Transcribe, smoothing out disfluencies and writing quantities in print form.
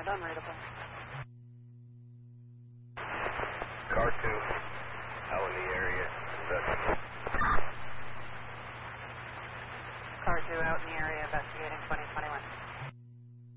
unreadable. Car 2, out in the area, investigate.